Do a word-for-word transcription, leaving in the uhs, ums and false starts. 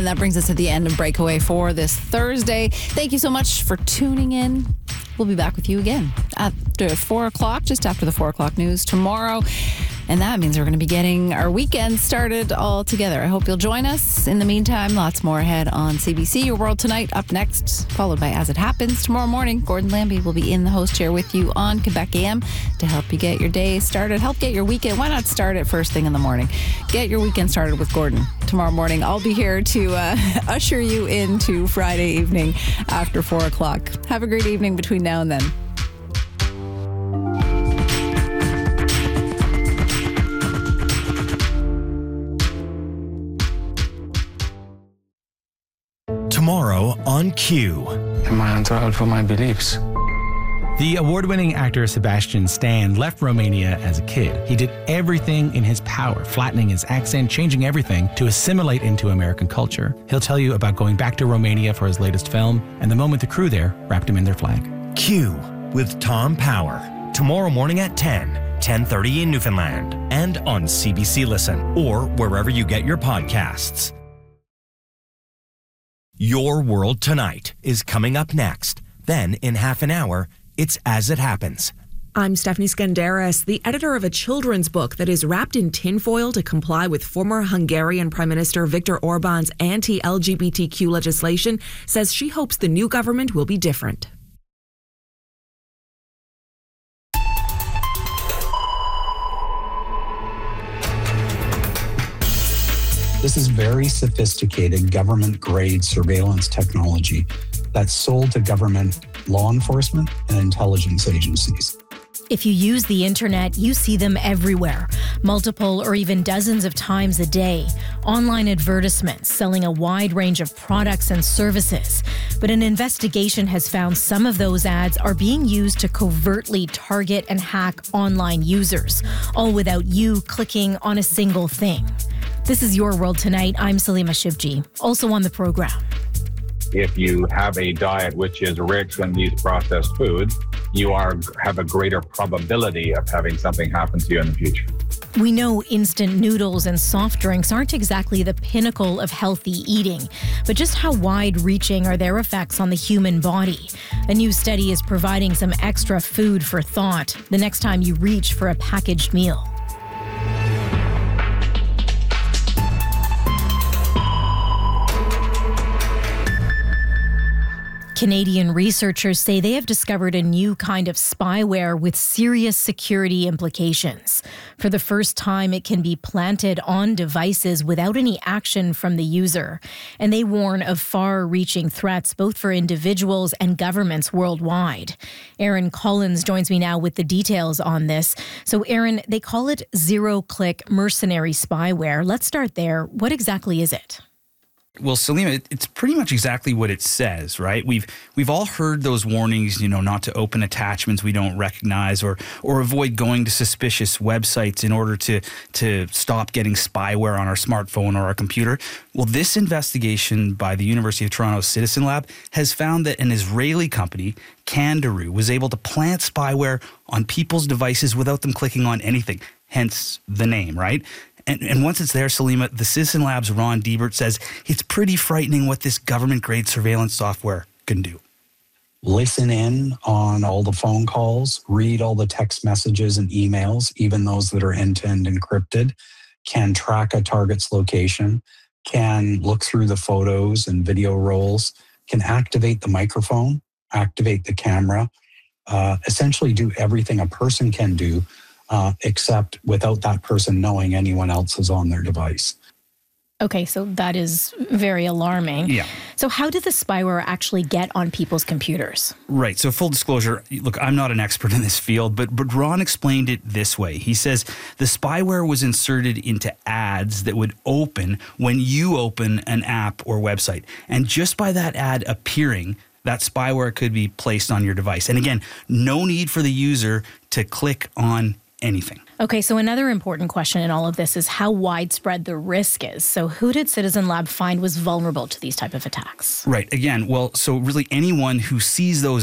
And that brings us to the end of Breakaway for this Thursday. Thank you so much for tuning in. We'll be back with you again after four o'clock, just after the four o'clock news tomorrow. And that means we're going to be getting our weekend started all together. I hope you'll join us. In the meantime, lots more ahead on C B C. Your World Tonight up next, followed by As It Happens. Tomorrow morning, Gordon Lambie will be in the host chair with you on Quebec A M to help you get your day started, help get your weekend. Why not start it first thing in the morning? Get your weekend started with Gordon. Tomorrow morning, I'll be here to uh, usher you into Friday evening after four o'clock. Have a great evening between now and then. Tomorrow on Q. Am I entitled for my beliefs? The award-winning actor Sebastian Stan left Romania as a kid. He did everything in his power, flattening his accent, changing everything to assimilate into American culture. He'll tell you about going back to Romania for his latest film and the moment the crew there wrapped him in their flag. Q with Tom Power. Tomorrow morning at ten, ten thirty in Newfoundland, and on C B C Listen or wherever you get your podcasts. Your World Tonight is coming up next. Then, in half an hour, it's As It Happens. I'm Stephanie Skandaris, the editor of a children's book that is wrapped in tinfoil to comply with former Hungarian Prime Minister Viktor Orban's anti-L G B T Q legislation, says she hopes the new government will be different. This is very sophisticated government-grade surveillance technology that's sold to government law enforcement and intelligence agencies. If you use the internet, you see them everywhere, multiple or even dozens of times a day. Online advertisements selling a wide range of products and services. But an investigation has found some of those ads are being used to covertly target and hack online users, all without you clicking on a single thing. This is Your World Tonight. I'm Salima Shivji, also on the program. If you have a diet which is rich in these processed foods, you are have a greater probability of having something happen to you in the future. We know instant noodles and soft drinks aren't exactly the pinnacle of healthy eating, but just how wide-reaching are their effects on the human body? A new study is providing some extra food for thought the next time you reach for a packaged meal. Canadian researchers say they have discovered a new kind of spyware with serious security implications. For the first time, it can be planted on devices without any action from the user. And they warn of far-reaching threats both for individuals and governments worldwide. Aaron Collins joins me now with the details on this. So Aaron, they call it zero-click mercenary spyware. Let's start there. What exactly is it? Well, Salima, it's pretty much exactly what it says, right? We've we've all heard those warnings, you know, not to open attachments we don't recognize or or avoid going to suspicious websites in order to to stop getting spyware on our smartphone or our computer. Well, this investigation by the University of Toronto Citizen Lab has found that an Israeli company, Candaroo, was able to plant spyware on people's devices without them clicking on anything, hence the name, right? And, and once it's there, Salima, the Citizen Lab's Ron Diebert says it's pretty frightening what this government-grade surveillance software can do. Listen in on all the phone calls, read all the text messages and emails, even those that are end-to-end encrypted, can track a target's location, can look through the photos and video rolls, can activate the microphone, activate the camera, uh, essentially do everything a person can do Uh, except without that person knowing anyone else is on their device. Okay, so that is very alarming. Yeah. So how did the spyware actually get on people's computers? Right. So full disclosure, look, I'm not an expert in this field, but, but Ron explained it this way. He says the spyware was inserted into ads that would open when you open an app or website. And just by that ad appearing, that spyware could be placed on your device. And again, no need for the user to click on anything. Okay, so another important question in all of this is how widespread the risk is. So who did Citizen Lab find was vulnerable to these type of attacks? Right. Again, well, so really anyone who sees those